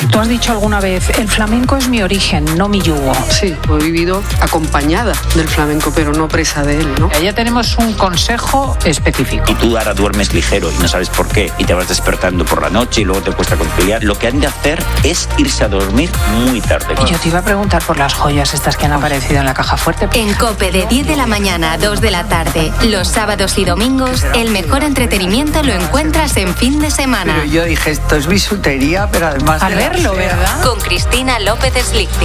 Tú has dicho alguna vez, el flamenco es mi origen, no mi yugo. Sí, he vivido acompañada del flamenco, pero no presa de él, ¿no? Ya tenemos un consejo específico. Y tú ahora duermes ligero y no sabes por qué, y te vas despertando por la noche y luego te cuesta conciliar. Lo que han de hacer es irse a dormir muy tarde. Y yo te iba a preguntar por las joyas estas que han aparecido en la caja fuerte. En COPE, de 10 de la mañana a 2 de la tarde, los sábados y domingos, el mejor entretenimiento lo encuentras en fin de semana. Pero yo dije, esto es bisutería, pero además... A verlo, ¿verdad? Con Cristina López Slichting.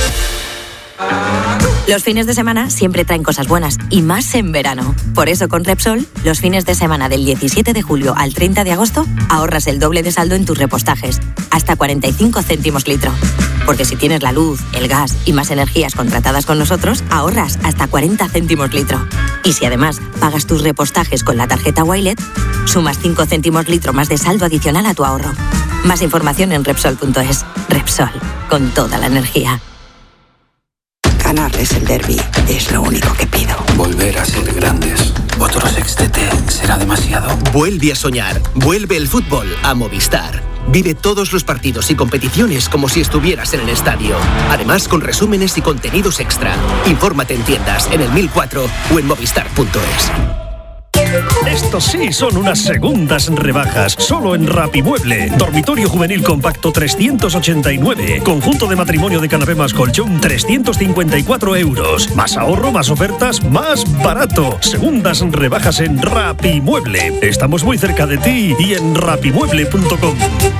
Los fines de semana siempre traen cosas buenas, y más en verano. Por eso con Repsol, los fines de semana del 17 de julio al 30 de agosto, ahorras el doble de saldo en tus repostajes, hasta 45 céntimos litro. Porque si tienes la luz, el gas y más energías contratadas con nosotros, ahorras hasta 40 céntimos litro. Y si además pagas tus repostajes con la tarjeta Wilet, sumas 5 céntimos litro más de saldo adicional a tu ahorro. Más información en Repsol.es. Repsol, con toda la energía. Ganarles el derbi es lo único que pido. Volver a ser grandes. Otro sextete será demasiado. Vuelve a soñar. Vuelve el fútbol a Movistar. Vive todos los partidos y competiciones como si estuvieras en el estadio. Además, con resúmenes y contenidos extra. Infórmate en tiendas, en el 1004 o en movistar.es. Estos sí son unas segundas rebajas, solo en Rapimueble. Dormitorio juvenil compacto 389. Conjunto de matrimonio de canapé más colchón 354 euros. Más ahorro, más ofertas, más barato. Segundas rebajas en Rapimueble. Estamos muy cerca de ti y en rapimueble.com.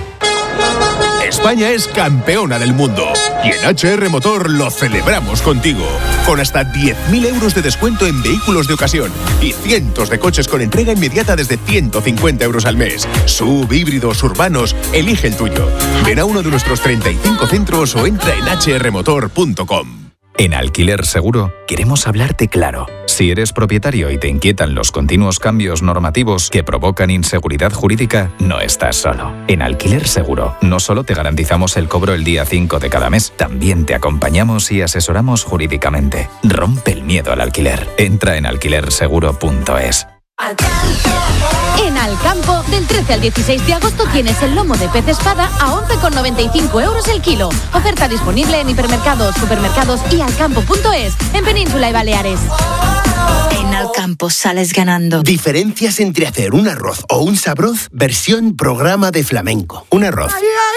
España es campeona del mundo y en HR Motor lo celebramos contigo, con hasta 10.000 euros de descuento en vehículos de ocasión y cientos de coches con entrega inmediata desde 150 euros al mes. SUV, híbridos, urbanos, elige el tuyo. Ven a uno de nuestros 35 centros o entra en hrmotor.com. En Alquiler Seguro queremos hablarte claro. Si eres propietario y te inquietan los continuos cambios normativos que provocan inseguridad jurídica, no estás solo. En Alquiler Seguro no solo te garantizamos el cobro el día 5 de cada mes, también te acompañamos y asesoramos jurídicamente. Rompe el miedo al alquiler. Entra en alquilerseguro.es. En Alcampo, del 13 al 16 de agosto tienes el lomo de pez espada a 11,95 euros el kilo. Oferta disponible en hipermercados, supermercados y alcampo.es, en Península y Baleares. En Alcampo sales ganando. Diferencias entre hacer un arroz o un sabroz versión programa de flamenco. Un arroz.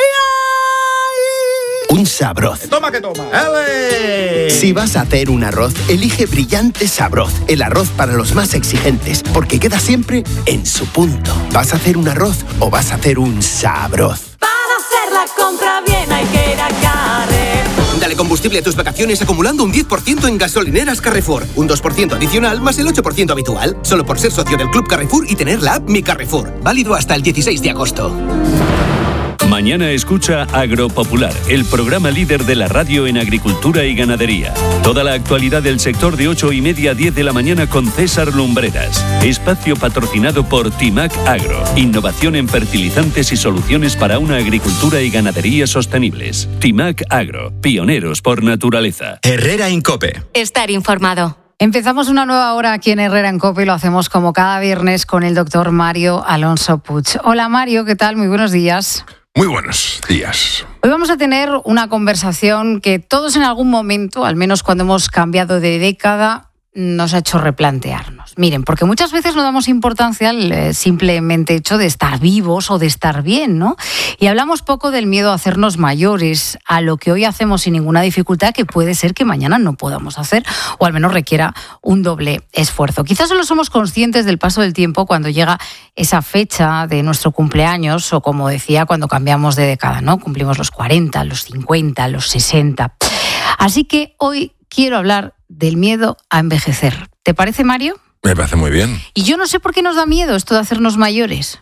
Un sabroz. Toma que toma. ¡Ale! Si vas a hacer un arroz, elige Brillante Sabroz, el arroz para los más exigentes, porque queda siempre en su punto. ¿Vas a hacer un arroz o vas a hacer un sabroz? Para hacer la compra bien hay que ir a Carrefour. Dale combustible a tus vacaciones acumulando un 10% en gasolineras Carrefour. Un 2% adicional más el 8% habitual. Solo por ser socio del Club Carrefour y tener la app Mi Carrefour. Válido hasta el 16 de agosto. Mañana escucha Agropopular, el programa líder de la radio en agricultura y ganadería. Toda la actualidad del sector de 8:30 a 10 de la mañana con César Lumbreras. Espacio patrocinado por Timac Agro. Innovación en fertilizantes y soluciones para una agricultura y ganadería sostenibles. Timac Agro, pioneros por naturaleza. Herrera en COPE. Estar informado. Empezamos una nueva hora aquí en Herrera en COPE y lo hacemos como cada viernes con el doctor Mario Alonso Puig. Hola Mario, ¿qué tal? Muy buenos días. Muy buenos días. Hoy vamos a tener una conversación que todos en algún momento, al menos cuando hemos cambiado de década, nos ha hecho replantearnos. Miren, porque muchas veces no damos importancia al simplemente hecho de estar vivos o de estar bien, ¿no? Y hablamos poco del miedo a hacernos mayores, a lo que hoy hacemos sin ninguna dificultad, que puede ser que mañana no podamos hacer, o al menos requiera un doble esfuerzo. Quizás solo somos conscientes del paso del tiempo cuando llega esa fecha de nuestro cumpleaños, o como decía, cuando cambiamos de década, ¿no? Cumplimos los 40, los 50, los 60. Así que hoy quiero hablar del miedo a envejecer. ¿Te parece, Mario? Me parece muy bien. Y yo no sé por qué nos da miedo esto de hacernos mayores.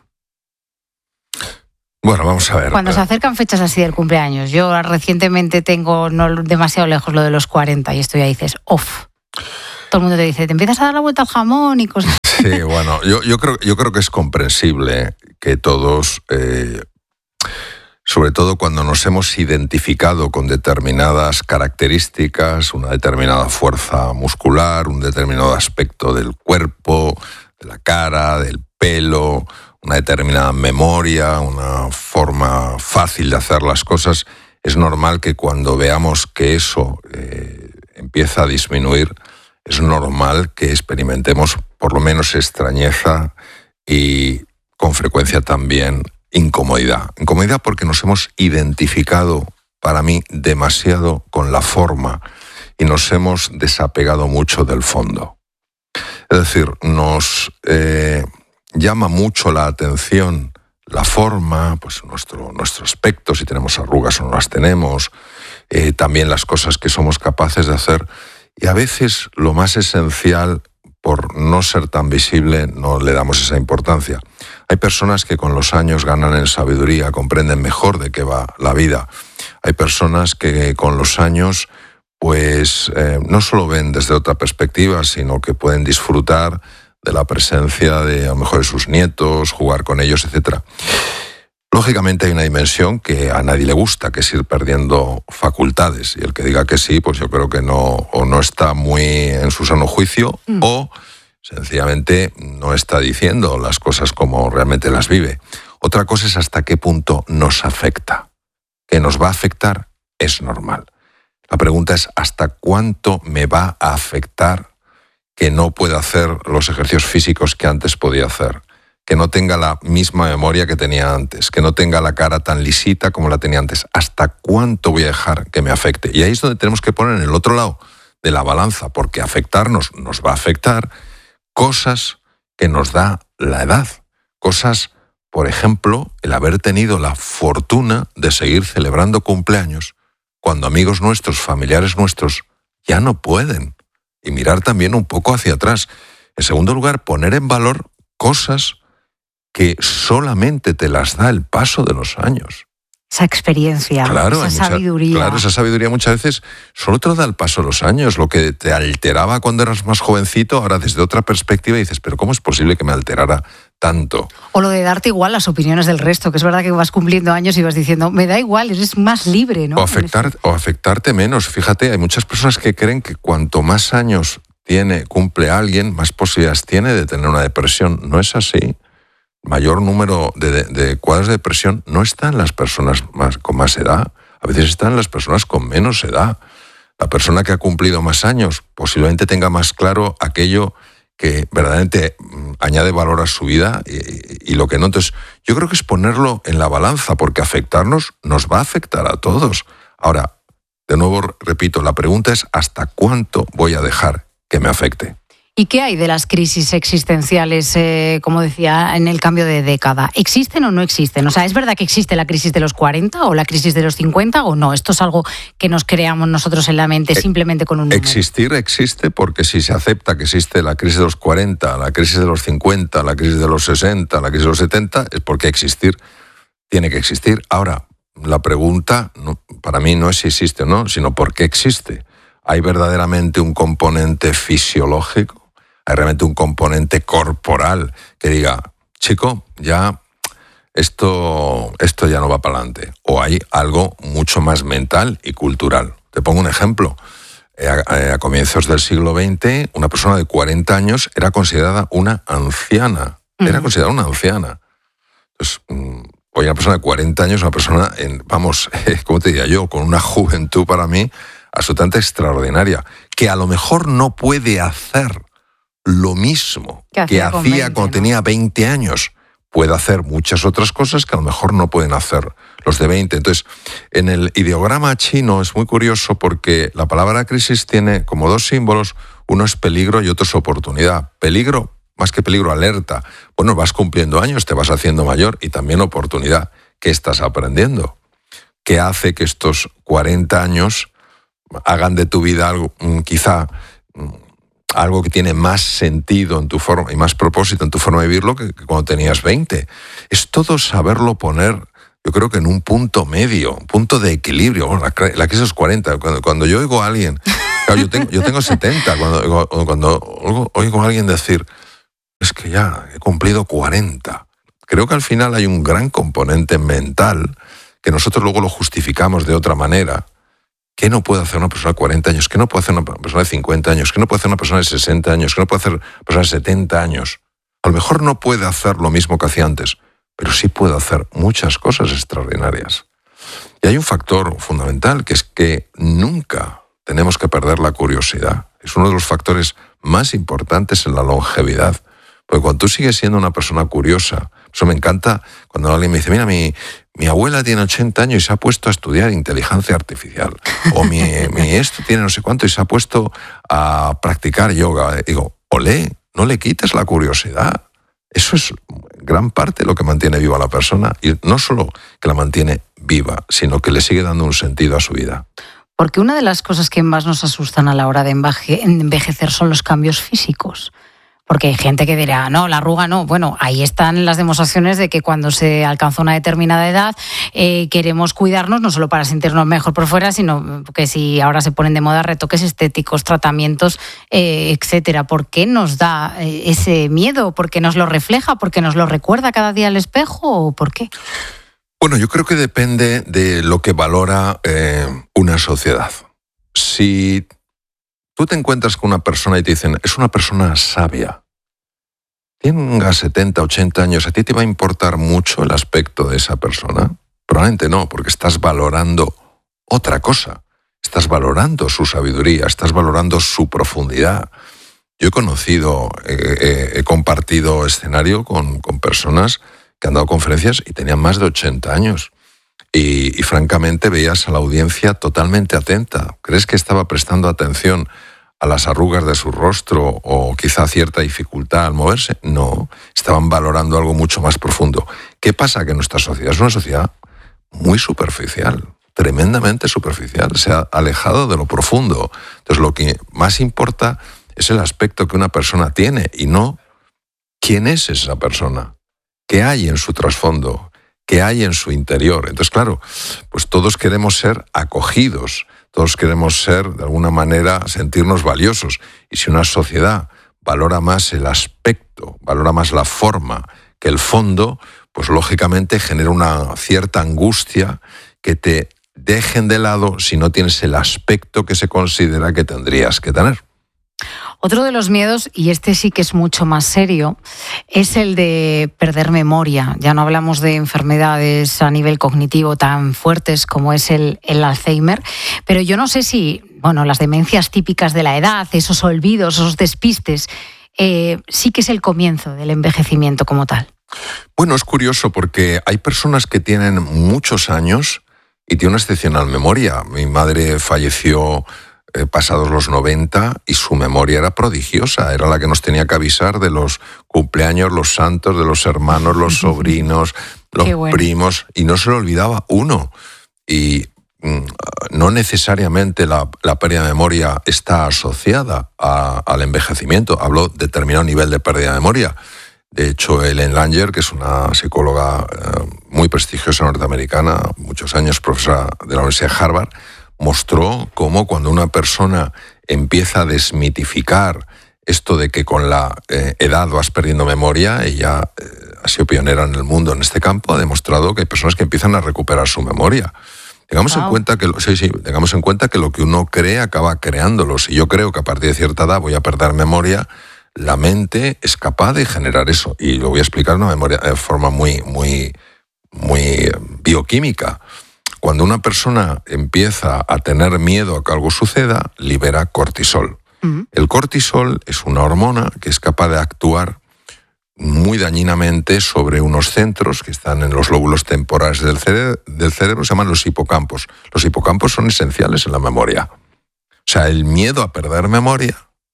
Bueno, vamos a ver. Cuando se acercan fechas así del cumpleaños. Yo recientemente tengo no demasiado lejos lo de los 40 y esto ya dices, ¡off! Todo el mundo te dice, te empiezas a dar la vuelta al jamón y cosas. Sí, bueno, yo creo que es comprensible que todos... sobre todo cuando nos hemos identificado con determinadas características, una determinada fuerza muscular, un determinado aspecto del cuerpo, de la cara, del pelo, una determinada memoria, una forma fácil de hacer las cosas, es normal que cuando veamos que eso empieza a disminuir, es normal que experimentemos por lo menos extrañeza y con frecuencia también incomodidad. Incomodidad porque nos hemos identificado, para mí, demasiado con la forma y nos hemos desapegado mucho del fondo. Es decir, nos llama mucho la atención la forma, pues nuestro aspecto, si tenemos arrugas o no las tenemos, también las cosas que somos capaces de hacer, y a veces lo más esencial, por no ser tan visible, no le damos esa importancia. Hay personas que con los años ganan en sabiduría, comprenden mejor de qué va la vida. Hay personas que con los años pues no solo ven desde otra perspectiva, sino que pueden disfrutar de la presencia de, a lo mejor, de sus nietos, jugar con ellos, etc. Lógicamente hay una dimensión que a nadie le gusta, que es ir perdiendo facultades. Y el que diga que sí, pues yo creo que no, o no está muy en su sano juicio, o sencillamente no está diciendo las cosas como realmente las vive. Otra cosa es hasta qué punto nos afecta. Que nos va a afectar es normal. La pregunta es ¿hasta cuánto me va a afectar que no pueda hacer los ejercicios físicos que antes podía hacer? Que no tenga la misma memoria que tenía antes, que no tenga la cara tan lisita como la tenía antes. ¿Hasta cuánto voy a dejar que me afecte? Y ahí es donde tenemos que poner en el otro lado de la balanza, porque afectarnos nos va a afectar cosas que nos da la edad. Cosas, por ejemplo, el haber tenido la fortuna de seguir celebrando cumpleaños cuando amigos nuestros, familiares nuestros, ya no pueden. Y mirar también un poco hacia atrás. En segundo lugar, poner en valor cosas que solamente te las da el paso de los años. Esa experiencia, claro, esa sabiduría. Claro, esa sabiduría muchas veces solo te lo da el paso de los años. Lo que te alteraba cuando eras más jovencito, ahora desde otra perspectiva dices, pero ¿cómo es posible que me alterara tanto? O lo de darte igual las opiniones del resto, que es verdad que vas cumpliendo años y vas diciendo, me da igual, eres más libre, ¿no? O afectarte menos. Fíjate, hay muchas personas que creen que cuanto más años cumple alguien, más posibilidades tiene de tener una depresión. No es así. Mayor número de cuadros de depresión no están en las personas con más edad, a veces están en las personas con menos edad. La persona que ha cumplido más años posiblemente tenga más claro aquello que verdaderamente añade valor a su vida y lo que no. Entonces, yo creo que es ponerlo en la balanza, porque afectarnos nos va a afectar a todos. Ahora, de nuevo repito, la pregunta es ¿hasta cuánto voy a dejar que me afecte? ¿Y qué hay de las crisis existenciales, como decía, en el cambio de década? ¿Existen o no existen? O sea, ¿es verdad que existe la crisis de los 40 o la crisis de los 50 o no? ¿Esto es algo que nos creamos nosotros en la mente simplemente con un número? Existir existe, porque si se acepta que existe la crisis de los 40, la crisis de los 50, la crisis de los 60, la crisis de los 70, es porque existir tiene que existir. Ahora, la pregunta para mí no es si existe o no, sino por qué existe. ¿Hay verdaderamente un componente fisiológico? ¿Hay realmente un componente corporal que diga, chico, ya esto ya no va para adelante? ¿O hay algo mucho más mental y cultural? Te pongo un ejemplo. A comienzos del siglo XX, una persona de 40 años era considerada una anciana. Era considerada una anciana. Entonces, hoy una persona de 40 años, una persona, ¿cómo te diría yo? Con una juventud para mí absolutamente extraordinaria, que a lo mejor no puede hacer lo mismo que hacía cuando tenía 20 años. Puede hacer muchas otras cosas que a lo mejor no pueden hacer los de 20. Entonces, en el ideograma chino es muy curioso porque la palabra crisis tiene como dos símbolos. Uno es peligro y otro es oportunidad. Peligro, más que peligro, alerta. Bueno, vas cumpliendo años, te vas haciendo mayor, y también oportunidad. ¿Qué estás aprendiendo? ¿Qué hace que estos 40 años hagan de tu vida algo, quizá algo que tiene más sentido en tu forma y más propósito en tu forma de vivirlo que cuando tenías 20? Es todo saberlo poner, yo creo que en un punto medio, un punto de equilibrio. Bueno, la crisis de los 40, cuando yo oigo a alguien, claro, yo tengo 70, cuando oigo a alguien decir, es que ya he cumplido 40, creo que al final hay un gran componente mental que nosotros luego lo justificamos de otra manera. ¿Qué no puede hacer una persona de 40 años? ¿Qué no puede hacer una persona de 50 años? ¿Qué no puede hacer una persona de 60 años? ¿Qué no puede hacer una persona de 70 años? A lo mejor no puede hacer lo mismo que hacía antes, pero sí puede hacer muchas cosas extraordinarias. Y hay un factor fundamental, que es que nunca tenemos que perder la curiosidad. Es uno de los factores más importantes en la longevidad. Porque cuando tú sigues siendo una persona curiosa, eso me encanta cuando alguien me dice, mira, mi abuela tiene 80 años y se ha puesto a estudiar inteligencia artificial. O mi esto tiene no sé cuánto y se ha puesto a practicar yoga. Digo, olé, no le quites la curiosidad. Eso es gran parte de lo que mantiene viva a la persona. Y no solo que la mantiene viva, sino que le sigue dando un sentido a su vida. Porque una de las cosas que más nos asustan a la hora de envejecer son los cambios físicos. Porque hay gente que dirá, no, la arruga no. Bueno, ahí están las demostraciones de que cuando se alcanza una determinada edad queremos cuidarnos, no solo para sentirnos mejor por fuera, sino que si ahora se ponen de moda retoques estéticos, tratamientos, etcétera. ¿Por qué nos da ese miedo? ¿Por qué nos lo refleja? ¿Por qué nos lo recuerda cada día al espejo? ¿O por qué? Bueno, yo creo que depende de lo que valora una sociedad. Si tú te encuentras con una persona y te dicen, es una persona sabia, tenga 70, 80 años, ¿a ti te va a importar mucho el aspecto de esa persona? Probablemente no, porque estás valorando otra cosa. Estás valorando su sabiduría, estás valorando su profundidad. Yo he compartido escenario con personas que han dado conferencias y tenían más de 80 años. Y francamente veías a la audiencia totalmente atenta. ¿Crees que estaba prestando atención a las arrugas de su rostro o quizá cierta dificultad al moverse? No, estaban valorando algo mucho más profundo. ¿Qué pasa? Que nuestra sociedad es una sociedad muy superficial, tremendamente superficial, se ha alejado de lo profundo. Entonces lo que más importa es el aspecto que una persona tiene y no quién es esa persona, qué hay en su trasfondo, qué hay en su interior. Entonces, claro, pues todos queremos ser acogidos, todos queremos ser, de alguna manera, sentirnos valiosos. Y si una sociedad valora más el aspecto, valora más la forma que el fondo, pues lógicamente genera una cierta angustia que te dejen de lado si no tienes el aspecto que se considera que tendrías que tener. Otro de los miedos, y este sí que es mucho más serio, es el de perder memoria. Ya no hablamos de enfermedades a nivel cognitivo tan fuertes como es el Alzheimer, pero yo no sé si, las demencias típicas de la edad, esos olvidos, esos despistes, sí que es el comienzo del envejecimiento como tal. Bueno, es curioso porque hay personas que tienen muchos años y tienen una excepcional memoria. Mi madre falleció pasados los 90 y su memoria era prodigiosa, era la que nos tenía que avisar de los cumpleaños, los santos, de los hermanos, los sobrinos, los primos, y no se le olvidaba uno. Y no necesariamente la pérdida de memoria está asociada al envejecimiento. Hablo de determinado nivel de pérdida de memoria. De hecho, Ellen Langer, que es una psicóloga muy prestigiosa norteamericana, muchos años profesora de la Universidad de Harvard, mostró cómo cuando una persona empieza a desmitificar esto de que con la edad vas perdiendo memoria, ella ha sido pionera en el mundo en este campo, ha demostrado que hay personas que empiezan a recuperar su memoria. Tengamos en cuenta que lo que uno cree acaba creándolo. Si yo creo que a partir de cierta edad voy a perder memoria, la mente es capaz de generar eso. Y lo voy a explicar de forma muy bioquímica. Cuando una persona empieza a tener miedo a que algo suceda, libera cortisol. El cortisol es una hormona que es capaz de actuar muy dañinamente sobre unos centros que están en los lóbulos temporales del cerebro, se llaman los hipocampos. Los hipocampos son esenciales en la memoria. O sea, el miedo a perder memoria,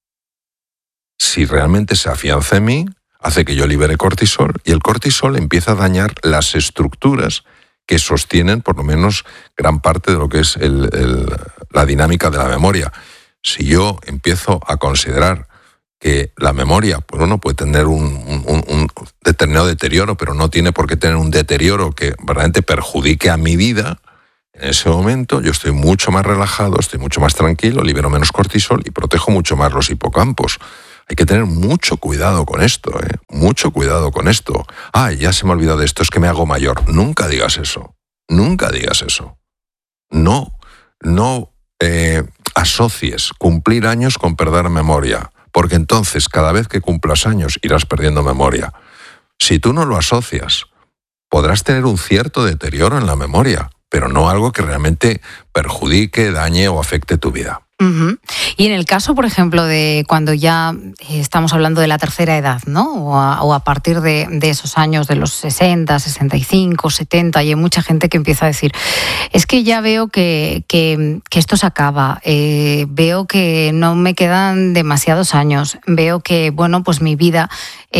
si realmente se afianza en mí, hace que yo libere cortisol y el cortisol empieza a dañar las estructuras que sostienen por lo menos gran parte de lo que es la dinámica de la memoria. Si yo empiezo a considerar que la memoria, pues uno puede tener un determinado deterioro, pero no tiene por qué tener un deterioro que verdaderamente perjudique a mi vida, en ese momento yo estoy mucho más relajado, estoy mucho más tranquilo, libero menos cortisol y protejo mucho más los hipocampos. Hay que tener mucho cuidado con esto, mucho cuidado con esto. Ya se me ha olvidado de esto, es que me hago mayor. Nunca digas eso, nunca digas eso. No asocies cumplir años con perder memoria, porque entonces cada vez que cumplas años irás perdiendo memoria. Si tú no lo asocias, podrás tener un cierto deterioro en la memoria, pero no algo que realmente perjudique, dañe o afecte tu vida. Uh-huh. Y en el caso, por ejemplo, de cuando ya estamos hablando de la tercera edad, ¿no? O a partir de esos años, de los 60, 65, 70, y hay mucha gente que empieza a decir, es que ya veo que esto se acaba, veo que no me quedan demasiados años, veo que, bueno, pues mi vida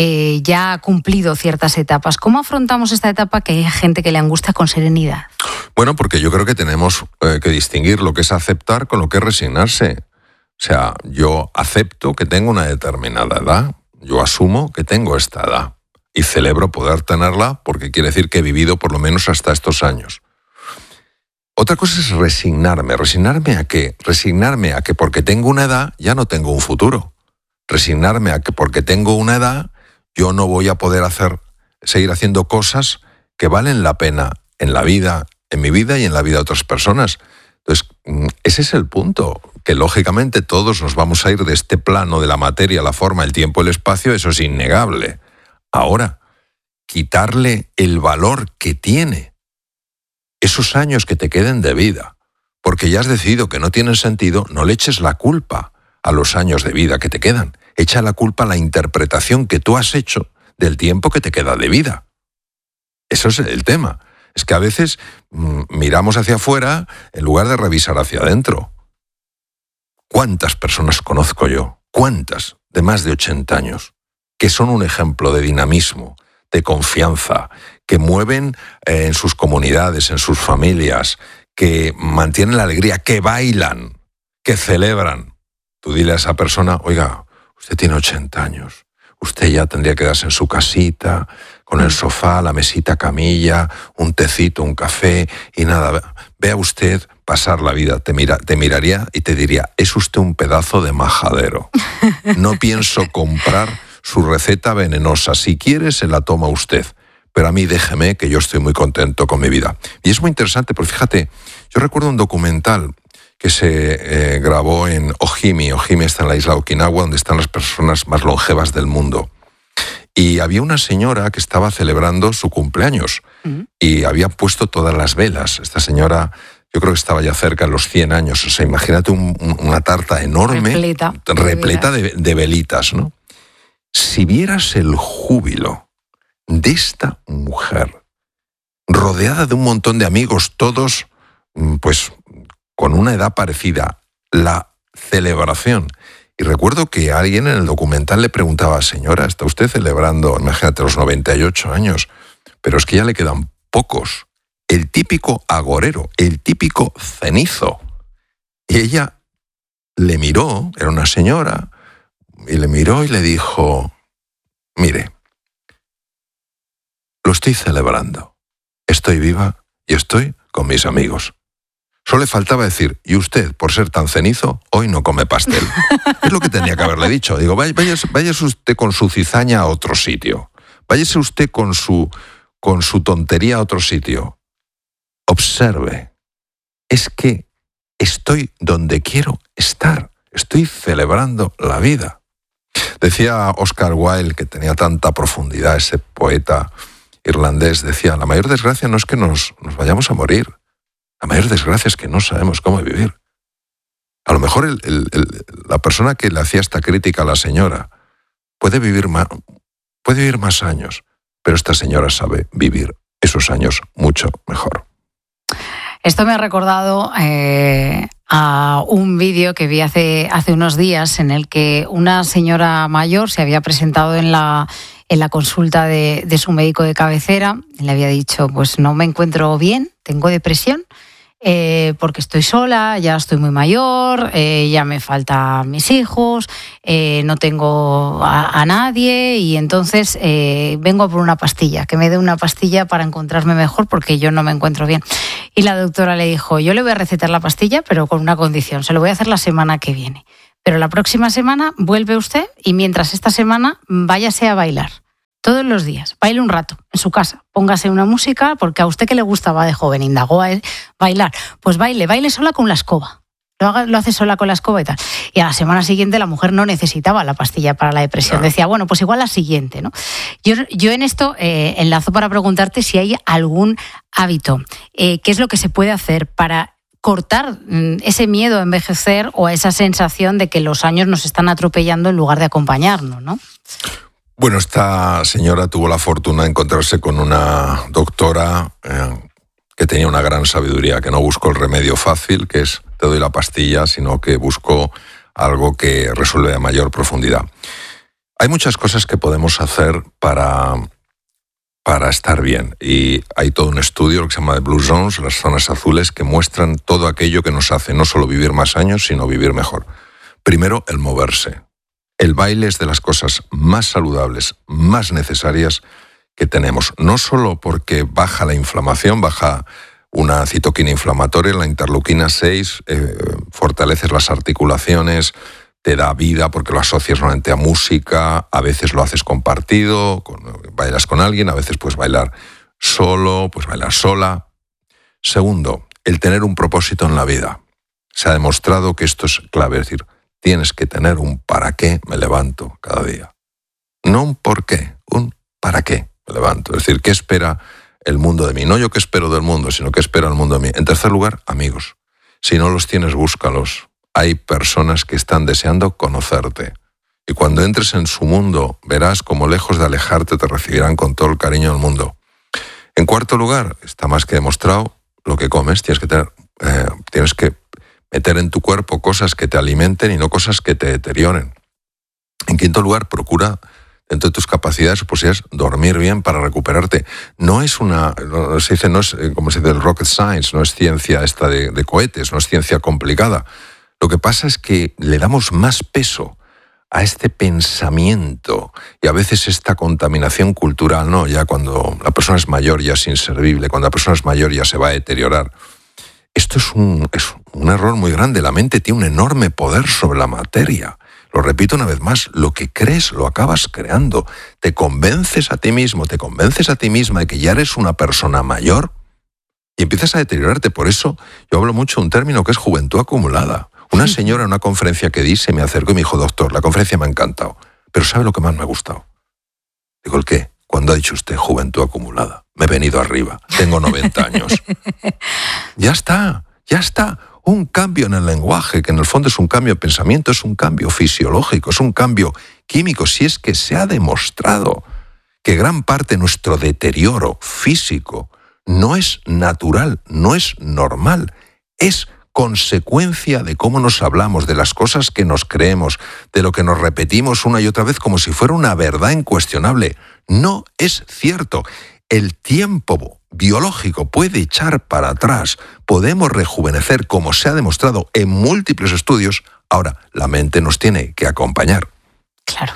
ya ha cumplido ciertas etapas. ¿Cómo afrontamos esta etapa que hay gente que le angustia con serenidad? Bueno, porque yo creo que tenemos que distinguir lo que es aceptar con lo que es resignarse. O sea, yo acepto que tengo una determinada edad, yo asumo que tengo esta edad y celebro poder tenerla porque quiere decir que he vivido por lo menos hasta estos años. Otra cosa es resignarme. ¿Resignarme a qué? Resignarme a que porque tengo una edad ya no tengo un futuro. Resignarme a que porque tengo una edad yo no voy a poder seguir haciendo cosas que valen la pena en la vida, en mi vida y en la vida de otras personas. Entonces, ese es el punto, que lógicamente todos nos vamos a ir de este plano de la materia, la forma, el tiempo, el espacio, eso es innegable. Ahora, quitarle el valor que tiene esos años que te queden de vida, porque ya has decidido que no tienen sentido, no le eches la culpa a los años de vida que te quedan. Echa la culpa a la interpretación que tú has hecho del tiempo que te queda de vida. Eso es el tema. Es que a veces miramos hacia afuera en lugar de revisar hacia adentro. ¿Cuántas personas conozco yo? ¿Cuántas? De más de 80 años, que son un ejemplo de dinamismo, de confianza, que mueven en sus comunidades, en sus familias, que mantienen la alegría, que bailan, que celebran. Tú dile a esa persona, oiga, usted tiene 80 años, usted ya tendría que quedarse en su casita, con el sofá, la mesita camilla, un tecito, un café y nada. Vea usted pasar la vida, te miraría y te diría, es usted un pedazo de majadero. No pienso comprar su receta venenosa. Si quiere, se la toma usted. Pero a mí déjeme que yo estoy muy contento con mi vida. Y es muy interesante, porque fíjate, yo recuerdo un documental que se grabó en Ojimi. Ojimi está en la isla de Okinawa, donde están las personas más longevas del mundo. Y había una señora que estaba celebrando su cumpleaños y había puesto todas las velas. Esta señora, yo creo que estaba ya cerca de los 100 años. O sea, imagínate una tarta enorme, repleta de velitas, ¿no? Si vieras el júbilo de esta mujer, rodeada de un montón de amigos, todos, pues, con una edad parecida, la celebración. Y recuerdo que alguien en el documental le preguntaba, señora, ¿está usted celebrando, imagínate, los 98 años? Pero es que ya le quedan pocos. El típico agorero, el típico cenizo. Y ella le miró, era una señora, y le miró y le dijo, mire, lo estoy celebrando. Estoy viva y estoy con mis amigos. Solo le faltaba decir, y usted, por ser tan cenizo, hoy no come pastel. Es lo que tenía que haberle dicho. Digo, váyase usted con su cizaña a otro sitio. Váyase usted con su tontería a otro sitio. Observe, es que estoy donde quiero estar. Estoy celebrando la vida. Decía Oscar Wilde, que tenía tanta profundidad, ese poeta irlandés, decía, la mayor desgracia no es que nos vayamos a morir. La mayor desgracia es que no sabemos cómo vivir. A lo mejor la persona que le hacía esta crítica a la señora puede vivir más años, pero esta señora sabe vivir esos años mucho mejor. Esto me ha recordado a un vídeo que vi hace unos días en el que una señora mayor se había presentado en la consulta de su médico de cabecera. Le había dicho, pues no me encuentro bien, tengo depresión, porque estoy sola, ya estoy muy mayor, ya me faltan mis hijos, no tengo a nadie y entonces vengo a por una pastilla, que me dé una pastilla para encontrarme mejor porque yo no me encuentro bien. Y la doctora le dijo, yo le voy a recetar la pastilla, pero con una condición, se lo voy a hacer la semana que viene. Pero la próxima semana vuelve usted y mientras esta semana váyase a bailar. Todos los días, baile un rato en su casa, póngase una música, porque a usted que le gustaba de joven, indagó a él, bailar, pues baile sola con la escoba, lo hace sola con la escoba y tal. y a la semana siguiente la mujer no necesitaba la pastilla para la depresión. Decía, bueno, pues igual la siguiente, ¿no? Yo en esto enlazo para preguntarte si hay algún hábito, qué es lo que se puede hacer para cortar ese miedo a envejecer o a esa sensación de que los años nos están atropellando en lugar de acompañarnos, ¿no? Bueno, esta señora tuvo la fortuna de encontrarse con una doctora que tenía una gran sabiduría, que no buscó el remedio fácil, que es te doy la pastilla, sino que buscó algo que resuelve a mayor profundidad. Hay muchas cosas que podemos hacer para estar bien, y hay todo un estudio, lo que se llama de Blue Zones, las zonas azules, que muestran todo aquello que nos hace no solo vivir más años, sino vivir mejor. Primero, el moverse. El baile es de las cosas más saludables, más necesarias que tenemos. No solo porque baja la inflamación, baja una citoquina inflamatoria, la interleuquina 6, fortaleces las articulaciones, te da vida porque lo asocias normalmente a música, a veces lo haces compartido, bailas con alguien, a veces puedes bailar solo, puedes bailar sola. Segundo, el tener un propósito en la vida. Se ha demostrado que esto es clave, es decir, tienes que tener un para qué me levanto cada día. No un por qué, un para qué me levanto. Es decir, ¿qué espera el mundo de mí? No yo qué espero del mundo, sino qué espera el mundo de mí. En tercer lugar, amigos. Si no los tienes, búscalos. Hay personas que están deseando conocerte. Y cuando entres en su mundo, verás cómo lejos de alejarte te recibirán con todo el cariño del mundo. En cuarto lugar, está más que demostrado, lo que comes. Tienes que meter en tu cuerpo cosas que te alimenten y no cosas que te deterioren. En quinto lugar, procura, dentro de tus capacidades o posibilidades, dormir bien para recuperarte. No es como se dice el rocket science, no es ciencia esta de cohetes, no es ciencia complicada. Lo que pasa es que le damos más peso a este pensamiento y a veces esta contaminación cultural, ¿no? Ya cuando la persona es mayor ya es inservible, cuando la persona es mayor ya se va a deteriorar. Esto es un error muy grande. La mente tiene un enorme poder sobre la materia. Lo repito una vez más, lo que crees lo acabas creando. Te convences a ti mismo, te convences a ti misma de que ya eres una persona mayor y empiezas a deteriorarte. Por eso yo hablo mucho de un término que es juventud acumulada. Una señora en una conferencia que di se me acercó y me dijo, doctor, la conferencia me ha encantado, pero ¿sabe lo que más me ha gustado? Digo, ¿el qué? Cuando ha dicho usted juventud acumulada. Me he venido arriba, tengo 90 años. Ya está. Un cambio en el lenguaje, que en el fondo es un cambio de pensamiento, es un cambio fisiológico, es un cambio químico. Si es que se ha demostrado que gran parte de nuestro deterioro físico no es natural, no es normal, es consecuencia de cómo nos hablamos, de las cosas que nos creemos, de lo que nos repetimos una y otra vez como si fuera una verdad incuestionable. No es cierto. El tiempo biológico puede echar para atrás. Podemos rejuvenecer, como se ha demostrado en múltiples estudios. Ahora, la mente nos tiene que acompañar. Claro.